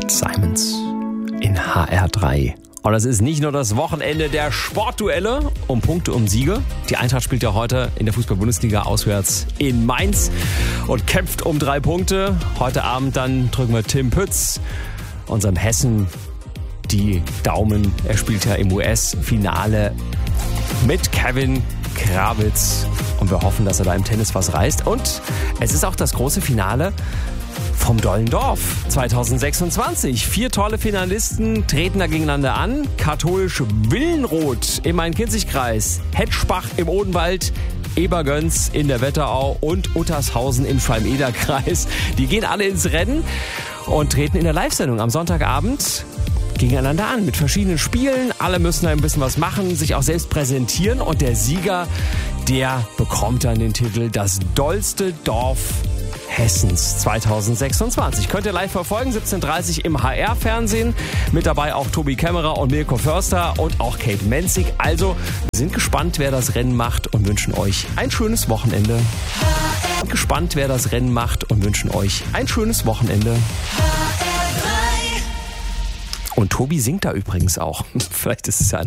Simons in HR3. Und es ist nicht nur das Wochenende der Sportduelle um Punkte, um Siege. Die Eintracht spielt ja heute in der Fußball-Bundesliga auswärts in Mainz und kämpft um 3 Punkte. Heute Abend dann drücken wir Tim Pütz, unserem Hessen, die Daumen. Er spielt ja im US-Finale mit Kevin Krawitz. Und wir hoffen, dass er da im Tennis was reißt. Und es ist auch das große Finale vom Dollendorf 2026. 4 tolle Finalisten treten da gegeneinander an. Katholisch Willenroth im Main-Kinzig-Kreis, Hetschbach im Odenwald, Ebergöns in der Wetterau und Uttershausen im Schwalm-Eder-Kreis. Die gehen alle ins Rennen und treten in der Live-Sendung am Sonntagabend gegeneinander an mit verschiedenen Spielen. Alle müssen da ein bisschen was machen, sich auch selbst präsentieren. Und der Sieger, der bekommt dann den Titel Das dollste Dorf Hessens 2026. Könnt ihr live verfolgen, 17:30 Uhr im HR-Fernsehen. Mit dabei auch Tobi Kämmerer und Mirko Förster und auch Kate Menzig. Also, wir sind gespannt, wer das Rennen macht und wünschen euch ein schönes Wochenende. Gespannt, wer das Rennen macht und wünschen euch ein schönes Wochenende. Und Tobi singt da übrigens auch. Vielleicht ist es ja ein